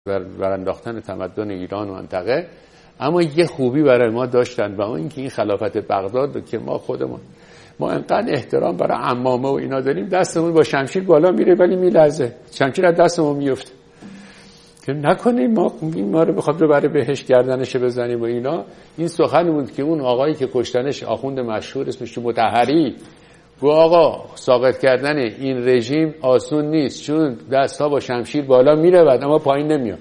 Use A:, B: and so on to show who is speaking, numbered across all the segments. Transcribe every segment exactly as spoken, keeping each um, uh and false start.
A: برانداختن تمدن ایران و منطقه، اما یه خوبی برای ما داشتن و اون اینکه این خلافت بغداد که ما خودمون ما انقدر احترام برای عمامه و اینا داریم، دستمون با شمشیر بالا میره ولی میلرزه، شمشیر از دستمون میفته که نکنیم ما این ما رو بخواد ببره بهش گردنش بزنیم و اینا. این سخنی بود که اون آقایی که کشتنش آخوند مشهور اسمش مطهری گو آقا ساقط کردن این رژیم آسون نیست، چون دستها با شمشیر بالا میره بعد اما پایین نمیاد.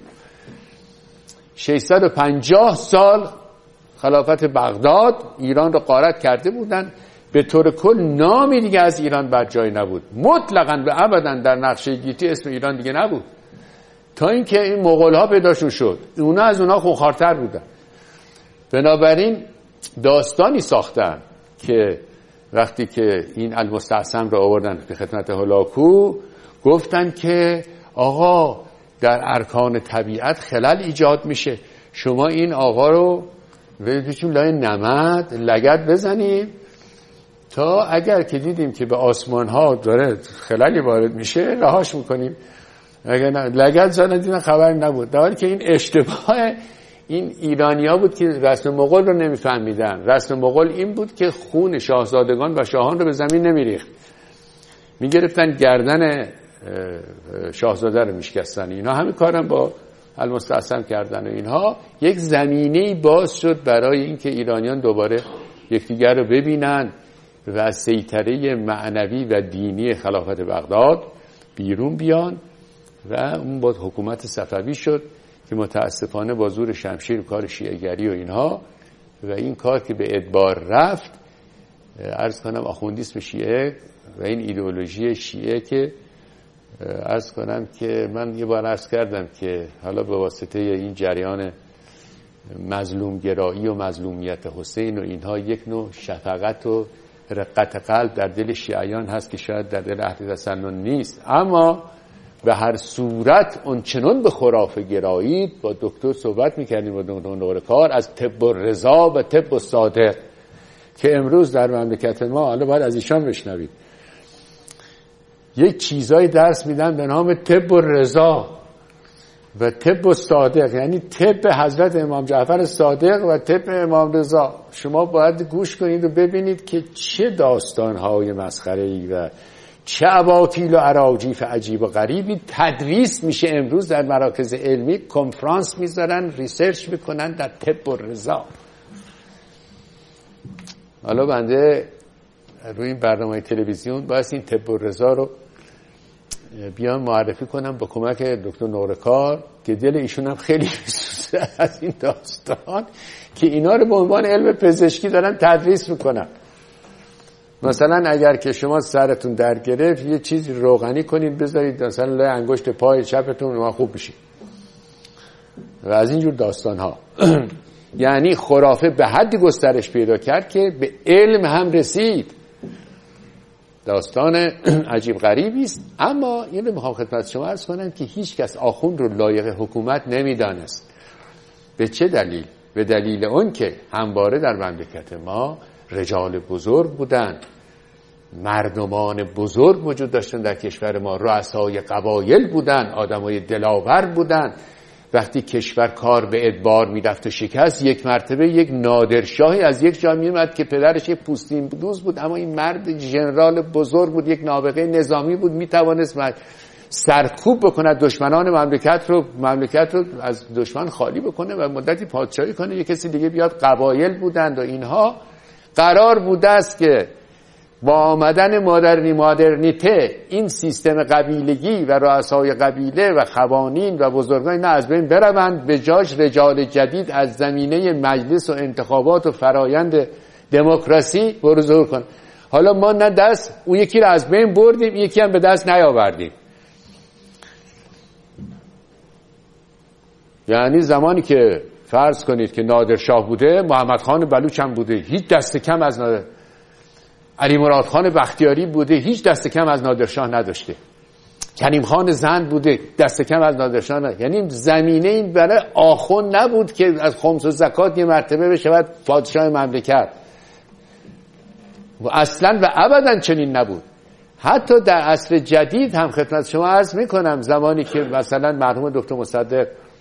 A: ششصد و پنجاه سال خلافت بغداد ایران رو غارت کرده بودن، به طور کل نامی دیگه از ایران بر جای نبود، مطلقاً به ابداً در نقشه گیتی اسم ایران دیگه نبود، تا اینکه این مغول‌ها پیداشون شد، اونا از اونا خوخارتر بودن. بنابراین داستانی ساختن که وقتی که این المستعصم رو آوردن به خدمت هولاکو گفتن که آقا در ارکان طبیعت خلل ایجاد میشه، شما این آقا رو بهشون لای نمد لگد بزنیم تا اگر که دیدیم که به آسمان ها داره خللی وارد میشه رهاش میکنیم، اگر نه لگد زدن دیدن خبری نبود. در حالی که این اشتباه این ایرانی‌ها بود که رسم مغول رو نمیفهمیدن. رسم مغول این بود که خون شاهزادگان و شاهان رو به زمین نمیریخت، میگرفتن گردن شاهزاده رو میشکستن. اینا همین کارم با المستعصم کردن و اینها یک زمینه‌ای باز شد برای اینکه ایرانیان دوباره یکدیگر رو ببینن و از سیطره معنوی و دینی خلافت بغداد بیرون بیان و اون با حکومت صفوی شد که متاسفانه با زور شمشیر کار شیعه‌گری و اینها و این کار که به ادبار رفت، عرض کنم آخوندیسم شیعه و این ایدئولوژی شیعه که عرض کنم که من یه بار عرض کردم که حالا به واسطه این جریان مظلوم گرایی و مظلومیت حسین و اینها یک نوع شفقت و رقت قلب در دل شیعیان هست که شاید در دل اهل تسنن نیست، اما به هر صورت اون چنان به خرافه گرایید. با دکتر صحبت میکردیم با دکتر نورکار از طب الرضا و طب الصادق که امروز در مملکت ما، حالا باید از ایشان بشنوید، یک چیزای درس میدن به نام طب الرضا و طب الصادق، یعنی طب حضرت امام جعفر صادق و طب امام رضا. شما باید گوش کنید و ببینید که چه داستانهای مسخره‌ای و چه اباطیل و اراجیف عجیب و غریبی تدریس میشه امروز در مراکز علمی، کنفرانس میذارن ریسرچ میکنن در طب الرضا. حالا بنده روی این برنامه تلویزیون باید این طب الرضا رو بیان معرفی کنم با کمک دکتر نورکار که دل ایشون هم خیلی میسوزه از این داستان که اینا رو به عنوان علم پزشکی دارن تدریس میکنن. مثلا اگر که شما سرتون در گرفت یه چیزی روغنی کنید بذارید مثلا لای انگشت پای چپتون و خوب بشید و از اینجور داستان ها. یعنی خرافه به حدی گسترش پیدا کرد که به علم هم رسید. داستان عجیب غریبی است، اما این رو میخوام خدمت شما عرض کنم که هیچ کس آخوند رو لایق حکومت نمیدانست. به چه دلیل؟ به دلیل اون که همواره در مملکت ما رجال بزرگ بودن، مردمان بزرگ وجود داشتن در کشور ما، رؤسای قبایل بودن، آدمای دلاور بودن. وقتی کشور کار به ادبار میرفت و شکست، یک مرتبه یک نادرشاهی از یک جا میومد که پدرش یک پوستین دوز بود، اما این مرد ژنرال بزرگ بود، یک نابغه نظامی بود، میتوانست سرکوب بکنه دشمنان مملکت رو مملکت رو از دشمن خالی بکنه و مدتی پادشاهی کنه. یک کسی دیگه بیاد. قبایل بودند و اینها. قرار بوده است که با آمدن مدرنی مدرنیته این سیستم قبیلگی و رؤسای قبیله و خوانین و بزرگان اینا از بین بروند، به جاش رجال جدید از زمینه مجلس و انتخابات و فرایند دموکراسی برو ظهور کن. حالا ما نه دست اون یکی رو از بین بردیم، یکی هم به دست نیاوردیم. یعنی زمانی که فرض کنید که نادرشاه بوده، محمد خان بلوچ هم بوده، هیچ دست کم از نادر علی مراد خان بختیاری بوده، هیچ دست کم از نادرشاه نداشته. کریم خان زند بوده، دست کم از نادرشاه نداشته. یعنی زمینه این برای آخوند نبود که از خمس و زکات یه مرتبه بشه پادشاه مملکت. و اصلا و ابدا چنین نبود. حتی در عصر جدید هم خدمت شما عرض میکنم، زمانی که مثلا مرحوم دکتر مصدق